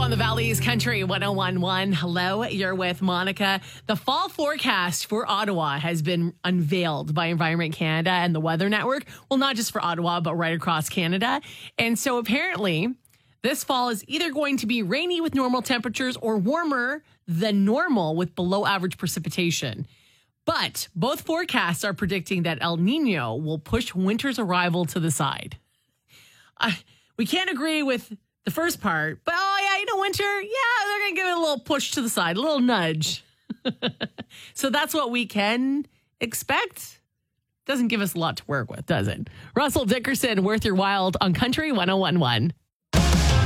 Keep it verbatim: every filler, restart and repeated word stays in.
on the Valley's Country one oh one one. Hello, you're with Monica. The fall forecast for Ottawa has been unveiled by Environment Canada and the Weather Network. Well, not just for Ottawa, but right across Canada. And so apparently this fall is either going to be rainy with normal temperatures or warmer than normal with below average precipitation. But both forecasts are predicting that El Nino will push winter's arrival to the side. Uh, we can't agree with the first part, but oh yeah, you know, winter, yeah, they're going to give it a little push to the side, a little nudge. So that's what we can expect. Doesn't give us a lot to work with, does it? Russell Dickerson, Worth Your Wild on Country one oh one one.